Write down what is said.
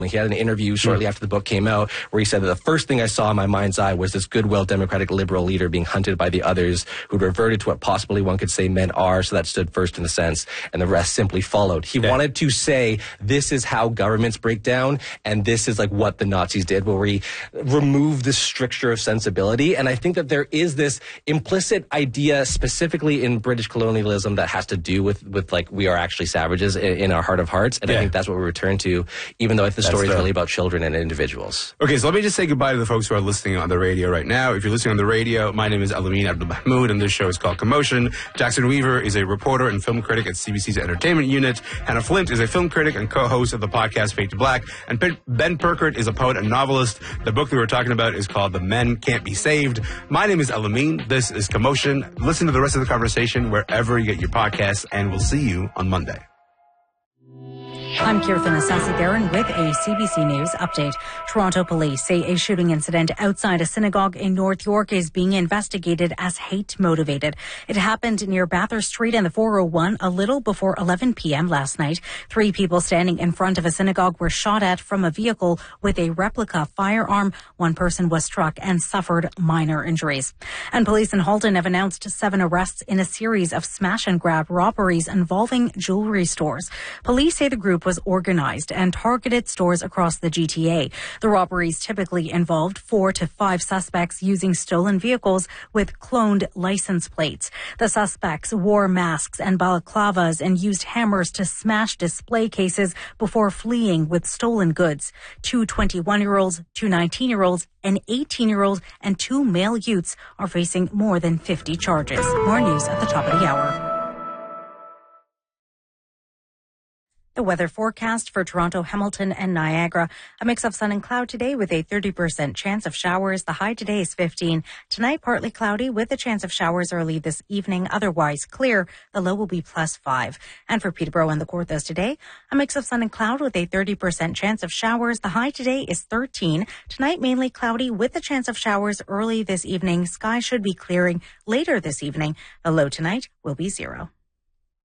He had an interview shortly after the book came out where he said that the first thing I saw in my mind's eye was this goodwill democratic liberal leader being hunted by the others who'd reverted to what possibly one could say men are, so that stood first in the sense, and the rest simply followed. He wanted to say this is how governments break down, and this is like what the Nazis did, where we remove the stricture of sensibility. And I think that there is this implicit idea, specifically in British colonialism, that has to do with like we are actually savages in our heart of hearts. And I think that's what we return to, even though the story is really about children and individuals. Okay, so let me just say goodbye to the folks who are listening on the radio right now. If you're listening on the radio, my name is Alameen Abdul Mahmoud, and this show is called Commotion. Jackson Weaver is a reporter and film critic at CBC's Entertainment Unit. Hannah Flint is a film critic and co-host of the podcast Fade to Black. And Ben Perkert is a poet and novelist. The book that we're talking about is called The Men Can't Be Saved. My name is Alameen. This is Commotion. Listen to the rest of the conversation wherever you get your podcasts, and we'll see you on Monday. I'm Kirtan Asasi-Garan with a CBC News update. Toronto police say a shooting incident outside a synagogue in North York is being investigated as hate-motivated. It happened near Bathurst Street and the 401 a little before 11 p.m. last night. 3 people standing in front of a synagogue were shot at from a vehicle with a replica firearm. 1 person was struck and suffered minor injuries. And police in Halton have announced 7 arrests in a series of smash-and-grab robberies involving jewelry stores. Police say the group was organized and targeted stores across the GTA. The robberies typically involved 4 to 5 suspects using stolen vehicles with cloned license plates. The suspects wore masks and balaclavas and used hammers to smash display cases before fleeing with stolen goods. 2 21-year-olds, 2 19-year-olds, an 18-year-old, and 2 male youths are facing more than 50 charges. More news at the top of the hour. The weather forecast for Toronto, Hamilton and Niagara. A mix of sun and cloud today with a 30% chance of showers. The high today is 15. Tonight, partly cloudy with a chance of showers early this evening. Otherwise clear. The low will be +5. And for Peterborough and the Kawarthas today, a mix of sun and cloud with a 30% chance of showers. The high today is 13. Tonight, mainly cloudy with a chance of showers early this evening. Sky should be clearing later this evening. The low tonight will be 0.